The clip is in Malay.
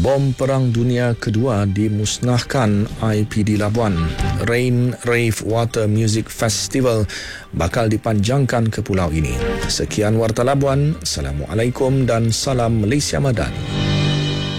Bom Perang Dunia Kedua dimusnahkan, IPD Labuan. Rain Rave Water Music Festival bakal dipanjangkan ke pulau ini. Sekian Warta Labuan. Assalamualaikum dan salam Malaysia Madani.